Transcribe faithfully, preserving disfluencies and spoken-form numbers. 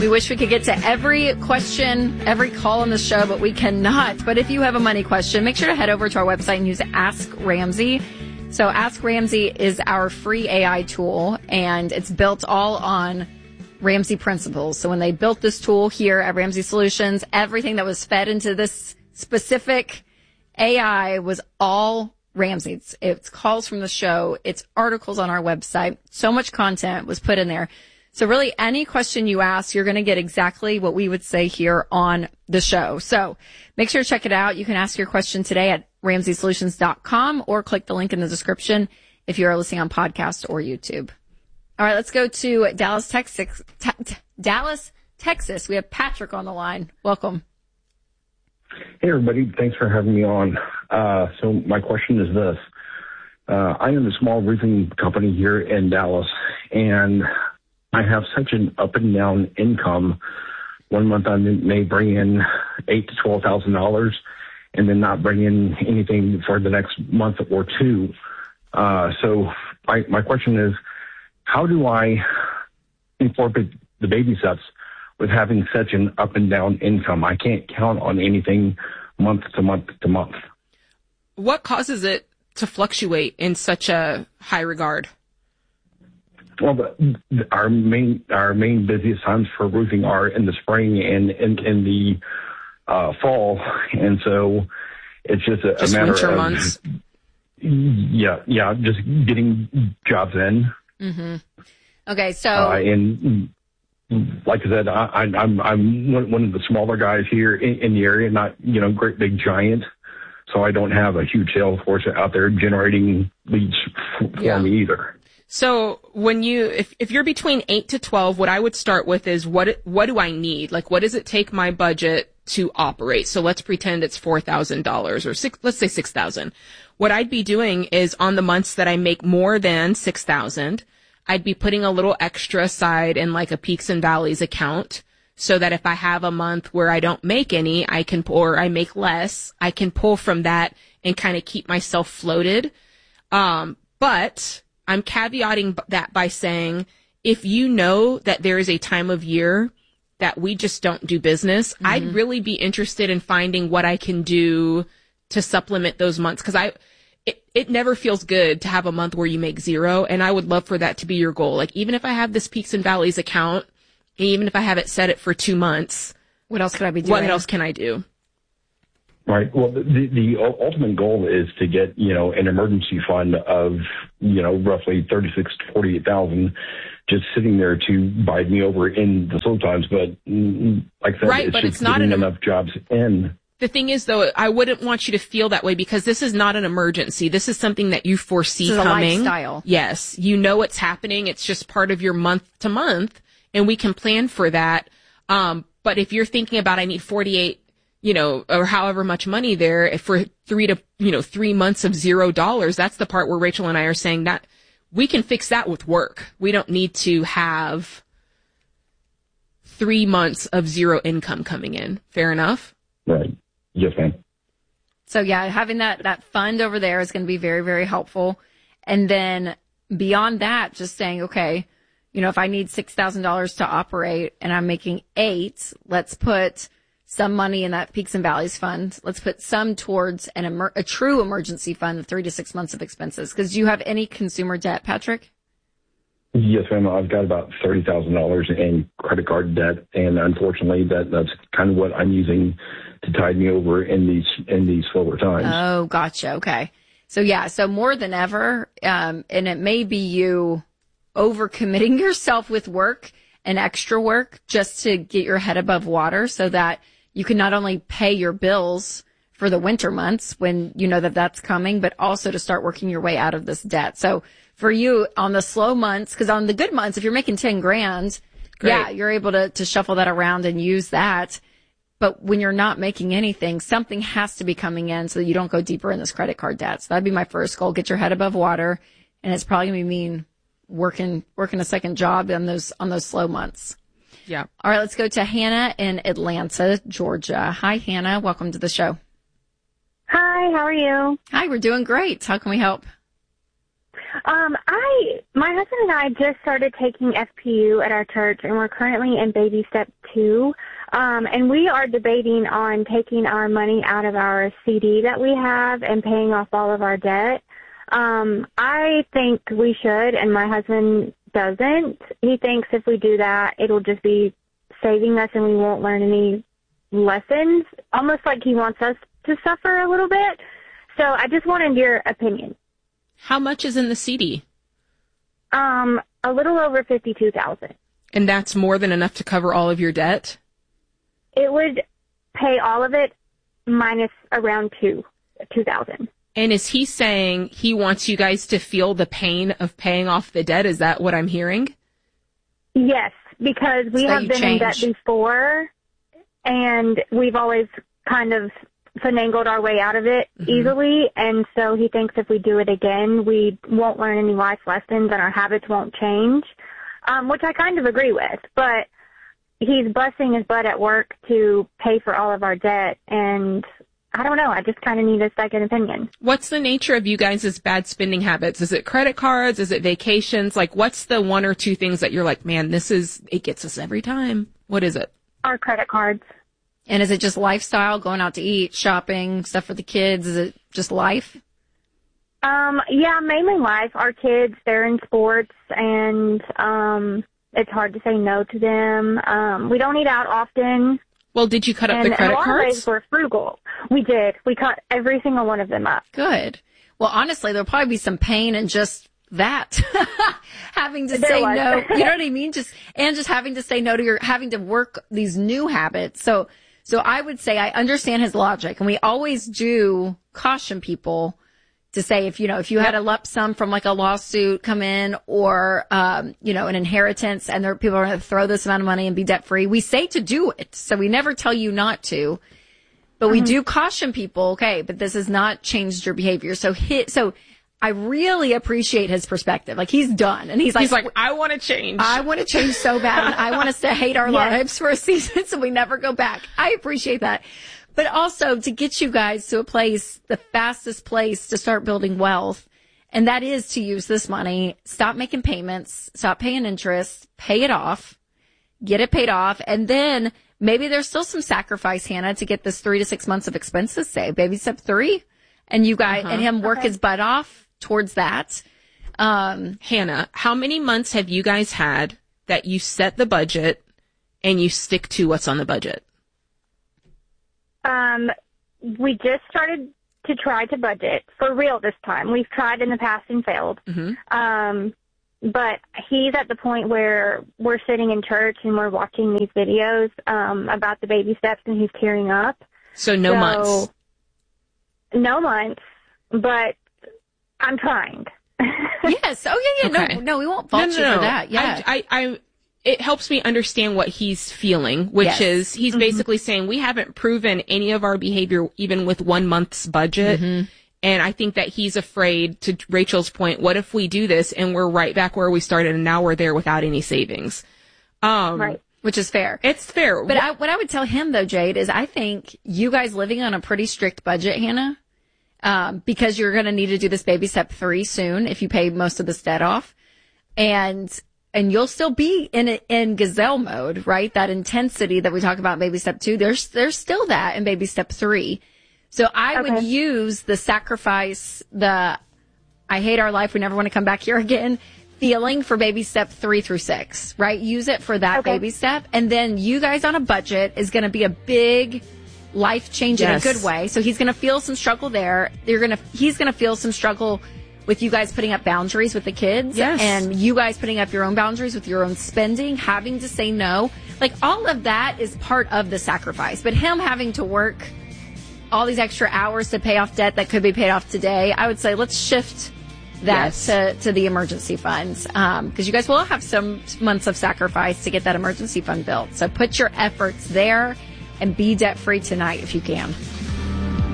We wish we could get to every question, every call on the show, but we cannot. But if you have a money question, make sure to head over to our website and use Ask Ramsey. So Ask Ramsey is our free A I tool, and it's built all on Ramsey principles. So when they built this tool here at Ramsey Solutions, everything that was fed into this specific A I was all Ramsey. It's, it's calls from the show. It's articles on our website. So much content was put in there. So really any question you ask, you're going to get exactly what we would say here on the show. So make sure to check it out. You can ask your question today at ramsey solutions dot com or click the link in the description if you are listening on podcast or YouTube. All right, let's go to Dallas, Texas. Te- Dallas, Texas. We have Patrick on the line. Welcome. Hey, everybody. Thanks for having me on. Uh, so my question is this. Uh, I own a small roofing company here in Dallas, and I have such an up and down income. One month I may bring in eight to twelve thousand dollars, and then not bring in anything for the next month or two. Uh, so I, my question is, how do I incorporate the baby steps with having such an up and down income? I can't count on anything month to month to month. What causes it to fluctuate in such a high regard? Well, the, our main our main busiest times for roofing are in the spring and in, in the uh, fall, and so it's just a, just a matter winter of months. Yeah, yeah, just getting jobs in. Mm-hmm. Okay, so uh, and like I said, I, I, I'm I'm one of the smaller guys here in, in the area, not you know great big giant, so I don't have a huge sales force out there generating leads f- for Yeah. me either. So when you, if, if you're between eight to twelve, what I would start with is what, what do I need? Like, what does it take my budget to operate? So let's pretend it's four thousand dollars or six, let's say six thousand. What I'd be doing is on the months that I make more than six thousand, I'd be putting a little extra aside in like a peaks and valleys account so that if I have a month where I don't make any, I can, or I make less, I can pull from that and kind of keep myself floated. Um, but I'm caveating that by saying, if you know that there is a time of year that we just don't do business, mm-hmm. I'd really be interested in finding what I can do to supplement those months. Cause I, it, it never feels good to have a month where you make zero. And I would love for that to be your goal. Like, even if I have this peaks and valleys account, even if I have it set it for two months, what else could I be doing? What else can I do? Right. Well, the, the ultimate goal is to get, you know, an emergency fund of, you know, roughly thirty-six to forty-eight thousand just sitting there to bide me over in the slow times. But like I said, right, it's but just it's not getting an, enough jobs in. The thing is, though, I wouldn't want you to feel that way because this is not an emergency. This is something that you foresee this is coming. A lifestyle. Yes. You know what's happening. It's just part of your month to month, and we can plan for that. Um, but if you're thinking about, I need forty-eight, you know, or however much money there if for three to, you know, three months of zero dollars, that's the part where Rachel and I are saying that we can fix that with work. We don't need to have three months of zero income coming in. Fair enough? Right. Yes, ma'am. So yeah, having that, that fund over there is going to be very, very helpful. And then beyond that, just saying, okay, you know, if I need six thousand dollars to operate and I'm making eight, let's put some money in that peaks and valleys fund. Let's put some towards an emer- a true emergency fund, three to six months of expenses. Because do you have any consumer debt, Patrick? Yes, ma'am. I've got about thirty thousand dollars in credit card debt, and unfortunately, that that's kind of what I'm using to tide me over in these in these slower times. Oh, gotcha. Okay. So yeah, so more than ever, um, and it may be you overcommitting yourself with work and extra work just to get your head above water so that you can not only pay your bills for the winter months when you know that that's coming, but also to start working your way out of this debt. So for you on the slow months, because on the good months, if you're making ten grand, Great. yeah, you're able to, to shuffle that around and use that. But when you're not making anything, something has to be coming in so that you don't go deeper in this credit card debt. So that'd be my first goal. Get your head above water. And it's probably going to mean working, working a second job on those, on those slow months. Yeah. All right. Let's go to Hannah in Atlanta, Georgia. Hi, Hannah. Welcome to the show. Hi. How are you? Hi. We're doing great. How can we help? Um, I, my husband and I just started taking F P U at our church, and we're currently in baby step two. Um, and we are debating on taking our money out of our C D that we have and paying off all of our debt. Um, I think we should, and my husband doesn't. He thinks if we do that, it'll just be saving us and we won't learn any lessons, almost like he wants us to suffer a little bit. So I just wanted your opinion. How much is in the C D? Um, a little over fifty-two thousand dollars. And that's more than enough to cover all of your debt? It would pay all of it minus around two, two thousand. And is he saying he wants you guys to feel the pain of paying off the debt? Is that what I'm hearing? Yes, because we So have you been in debt change. before, and we've always kind of finagled our way out of it Mm-hmm. easily, and so he thinks if we do it again, we won't learn any life lessons and our habits won't change, um, which I kind of agree with, but he's busting his butt at work to pay for all of our debt, and I don't know, I just kind of need a second opinion. What's the nature of you guys' bad spending habits? Is it credit cards? Is it vacations? Like, what's the one or two things that you're like, man, this is, it gets us every time? What is it? Our credit cards. And is it just lifestyle, going out to eat, shopping, stuff for the kids? Is it just life? Um, yeah, mainly life. Our kids, they're in sports, and um, it's hard to say no to them. Um, we don't eat out often. Well, did you cut up And the credit in a lot of ways, cards? we're frugal. We did. We cut every single one of them up. Good. Well, honestly, there'll probably be some pain in just that. having to There say was. no. You know what I mean? Just, and just having to say no to your, having to work these new habits. So, so I would say I understand his logic, and we always do caution people to say if, you know, if you had a lump sum from like a lawsuit come in or, um, you know, an inheritance and there people are going to throw this amount of money and be debt free, we say to do it. So we never tell you not to, but we do caution people. Okay. But this has not changed your behavior. So hit, so I really appreciate his perspective. Like he's done and he's like, He's like, I want to change. I want to change so bad and I want us to hate our Yes. lives for a season so we never go back. I appreciate that. But also to get you guys to a place, the fastest place to start building wealth, and that is to use this money, stop making payments, stop paying interest, pay it off, get it paid off, and then maybe there's still some sacrifice, Hannah, to get this three to six months of expenses saved. Baby step three, and you guys, Uh-huh. and him work Okay. his butt off towards that. Um, Hannah, how many months have you guys had that you set the budget and you stick to what's on the budget? Um, we just started to try to budget for real this time. We've tried in the past and failed. Mm-hmm. Um, but he's at the point where we're sitting in church and we're watching these videos um, about the baby steps, and he's tearing up. So no So, months. No months, but I'm trying. yes. Oh, yeah, yeah. Okay. No, no, we won't fault you for that. Yeah. I, I, I, it helps me understand what he's feeling, which Yes. is he's Mm-hmm. basically saying we haven't proven any of our behavior even with one month's budget. Mm-hmm. And I think that he's afraid, to Rachel's point, what if we do this and we're right back where we started and now we're there without any savings? Um, Right. Which is fair. It's fair. But I, what I would tell him though, Jade, is I think you guys living on a pretty strict budget, Hannah, um, because you're going to need to do this baby step three soon if you pay most of this debt off. And, and you'll still be in a, in gazelle mode, right? That intensity that we talk about in baby step two, there's, there's still that in baby step three. So I would Okay. use the sacrifice, the, I hate our life, we never want to come back here again, feeling for baby step three through six, right? Use it for that Okay. baby step. And then you guys on a budget is going to be a big life change Yes. in a good way. So he's going to feel some struggle there. You're going to, he's going to feel some struggle with you guys putting up boundaries with the kids. Yes. And you guys putting up your own boundaries with your own spending, having to say no. Like all of that is part of the sacrifice. But him having to work all these extra hours to pay off debt that could be paid off today, I would say let's shift that Yes. to, to the emergency funds. Um, cause you guys will have some months of sacrifice to get that emergency fund built. So put your efforts there and be debt free tonight if you can.